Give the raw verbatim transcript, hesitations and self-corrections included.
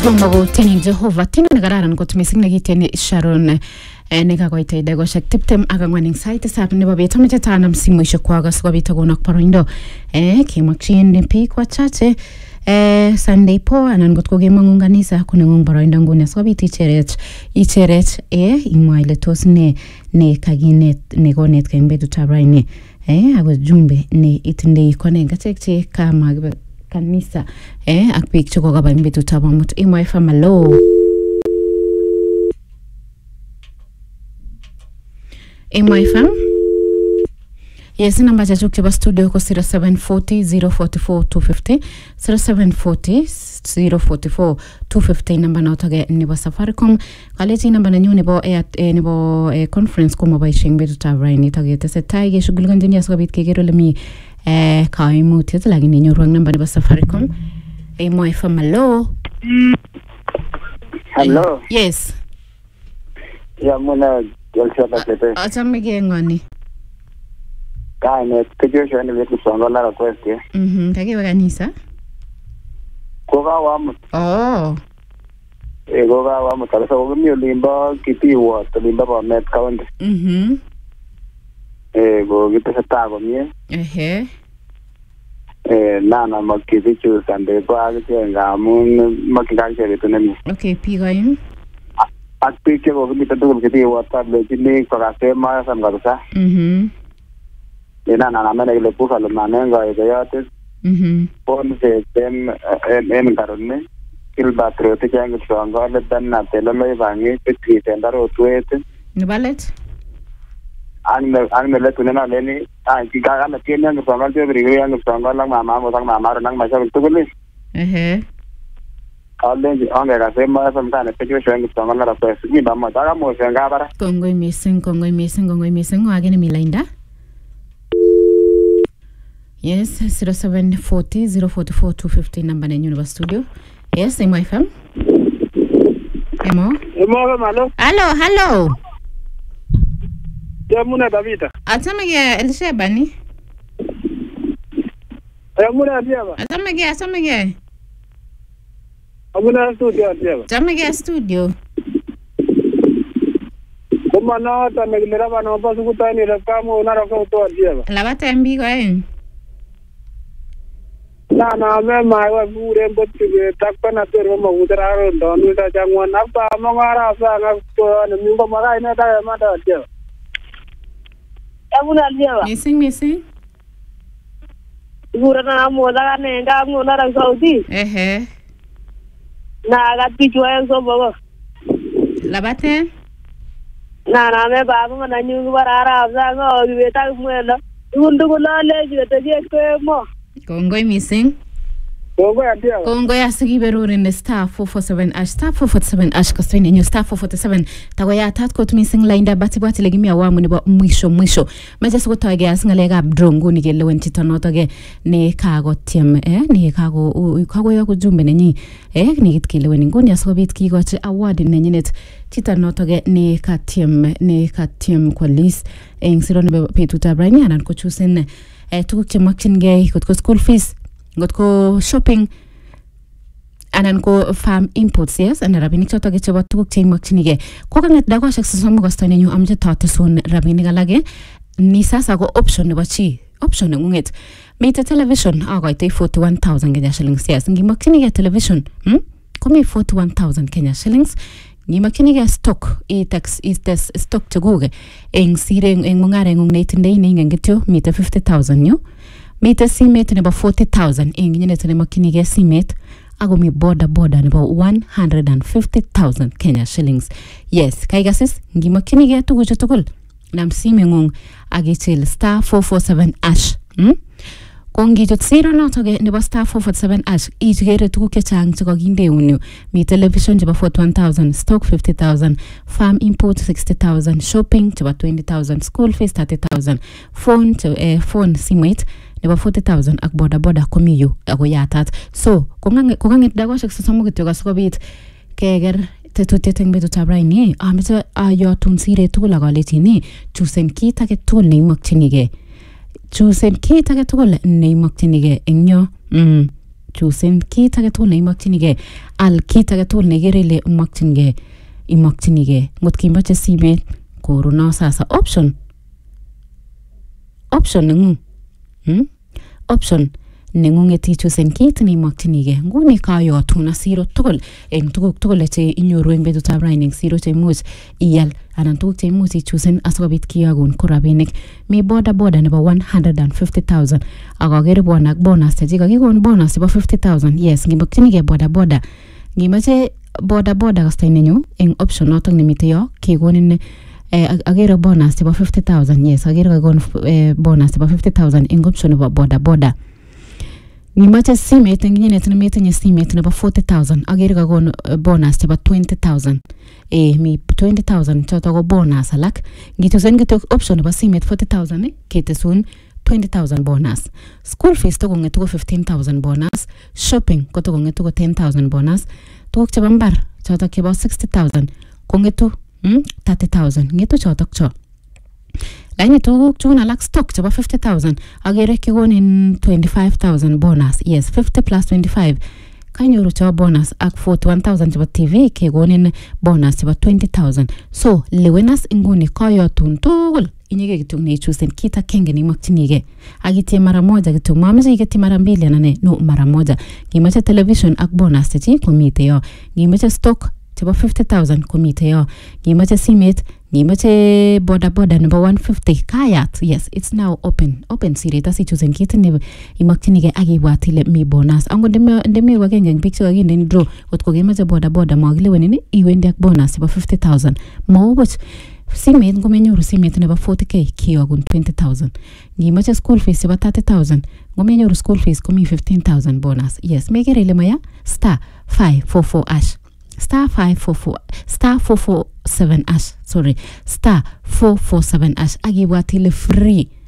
Mago tiening Jehovah tino negararan kot missing negitieni Sharon nekakoitoi dagoshek tiptem ak ang'wan eng sait tisab nebo bet ameche tanam simoishek kwak asikobit akonak boroindo kemakyin biik wachache Sunday po anan kot ko kemong'u kanisa koneng'ung boroindo nguni asikobit icheret icheret imwa ile tos ne ne kakinet nekonet eng betutab raini ako jumbe ne itindoi kone ngachek che kama kanisa eh ak biik che kokaba eng betutab amut Imo F M. Hello Imo F M. Yes, namba chachuk cheba studio ko zero seven four zero zero four four two five zero zero seven four zero zero four four two five zero namba notage nebo Safaricom kalechi namba nanyu nebo eh, nebo eh, conference ko mobaishe eng betutab raini tagetesetai keshughulikanjini asikobit keker ole mi eh kaimutiet lakini nyoru ang namba nebo Safaricom. Imo F M. Hello. Hello. Yes. Ya muna yalshata tete. Achame ke ngoni. Kaine kejoshwa ni wetu songo la request. Mhm, kage kanisa? Koga wamu. Oh. Eh koga wamu kabisa ko mi limba kiti wa limba ba Met County. Mhm. Eh go gitesa go mie. Ehe. Eh nana makiti chu sande ko age ngamun makikaje betu nemi. Okay, pigoyin. Ak pike go gita tugul kiti wa table chini ko kasema sam kabisa. Mhm. Ina nana mene ile pusa lo manengo ide yote. Mhm. Pon se tem en en karone il batrote jangu songo le danna telo lo ivangi piti tendaro tuete. Ni ballet? Ang ang nila tunena leni ang kikaga na tiene ang songo te brigri ang songo lang mama mo sang mama nang masya tuguli. Ehe. Alle ang ga se ma sam tane pejo shwengi songo la rapes ni bama daga mo shenga bara. Kongoi missing, kongoi missing, kongoi missing. Wageni milainda. Yes, zero seven four zero zero four four two five zero number in Universe Studio. Yes, Imo F M. Imo? Imo malo. Hello, hello. Ya muna Davida. Atama ge Elshebani. Ya muna Diaba. Atama ge, atama ge. Amuna studio Diaba. Atama ge studio. Kuma na ta meglera bana pa su kutani la kamo na ra ko to Diaba. La bata mbi ko en. Na na me ma wa bure mbotti takana pero ma udara ro ndonu ta jangwa na pa mo ngara sa ga to ne mi ko mara ina ta ma ta Diaba. Amuna Diaba. Missing, missing. Gura na mo da ne ga mo na ra Saudi. Ehe. Na ga pichu en so bogo. La bata? Na na me ba mo na nyu bara ra sa go bi ta mo la. Undu ko la le ji ta je ko mo. Kongoi missing. Kongoi atia. Kongoi asigi beruri ne star four four seven ash star four four seven ash kasini nyo star four four seven tagoya tat ko missing linda bati bati legimi awamu ne ba mwisho mwisho meje suko toge asingalega abdrongo ni gele wenti tanotoge ne kago tiem eh ne kago kago ya kujumbe nenyi eh ni gitkile weni ngoni asobit kigoche award nenyi net tita notoge ne katiem ne katiem kolis eng siro ne petuta brani anan ko chusen eh tukuk che makchingei kot ko school fees got ko shopping anan ko farm imports yes and rabinik choto ke chebo tuguk che imakchinige ko kanget dago shek sosom ko stone nyu amje tate son rabinik alage ni sasa ko option nebo chi option ngunget mete television agoite forty-one thousand Kenya shillings yes ngimakchinige television hm ko mi forty-one thousand Kenya shillings ngimakchinige stock e tax is this stock cheguge eng sire eng mungare ngung netindei ne ngityo mete fifty thousand nyu mete simet nebo forty thousand eng nyinete ne makinige simet ago mi border border nebo one hundred fifty thousand Kenya shillings yes kaigasis ngi makinige tugucho tugul nam simengung agichil star four four seven ash hm kongi jot zero notoge nebo star four four seven ash igere tuguk chechang chekokinde unyu mi television chebo forty-one thousand stock fifty thousand farm import sixty thousand shopping chebo twenty thousand school fees thirty thousand phone to eh, phone simwait nebo forty thousand ak boda boda komiyu ako yatat so kongange kongange dago shek sosomo kityo kasikobit keger tetutiet eng betutab raini ameche ayotun sire tugul akalechini chusen kit age tugul neimokchinige chusen kit age tugul neimokchinige eng yo mm chusen kit age tugul neimokyinige al kit age tugul nekere ile imokyinige imokyinige ngot kimache simet koruno sasa option option nengung hmm? option nengung etichusen kit neimokyinige nguni kayotun asiro tugul eng tuguk tugul che inyoru eng betutab raini siro che imuch iyal anan tuguk che imuch ichusen asikobit kiyagun ko rabinik mi boda boda nebo one hundred fifty thousand akagere bwana ak bonus che kakikon bonus nebo fifty thousand yes ngimokyinige boda boda ngimache boda boda kastainenyu eng option notok nemite yo kekonin eh, agere bonus nebo fifty thousand yes agere kakikon eh, bonus nebo fifty thousand eng option nebo boda boda ngimache simet nginyene nemetinye simet nebo forty thousand agere kakon uh, bonus nebo twenty thousand eh mi twenty thousand choto ko bonus alak ngitusen kitok option nebo simet forty thousand ketesun twenty thousand bonus school fees to kongetu ko fifteen thousand bonus shopping ko to kongetu ko ten thousand bonus tuguk chebo mbar choto kebo sixty thousand kongetu hmm, thirty thousand ngetu choto cho Laini tuguk chun alak stock chebo fifty thousand agere kikonin twenty-five thousand bonus yes fifty plus twenty-five kanyoru cho bonus ak forty-one thousand chebo T V kekonin bonus chebo twenty thousand so lewenas inguni kayotun tugul inyege kitung ne chusen kita kenge ni makchinige agitie mara moja kitung mamaje igeti mara mbili nane no mara moja ngimache television ak bonus chi komite yo ngimache stock chebo fifty thousand komite yo ngimache simet ngimache boda boda number one fifty kayat yes it's now open open sireta si chusen kit ne imakchinige agibwatile mi bonus ango ndeme ndeme wagenge big so aginde ni draw kotko gimache boda boda magileweni ni iwendi ak bonus chebo fifty thousand mawuch simet ngomenyoru simet nebo forty k kiyogun twenty thousand ngimache school fees chebo thirty thousand ngomenyoru school fees komi fifteen thousand bonus yes megere ile maya star five four four ash star five four four star four four seven ash sorry star four four seven ash agibwatile free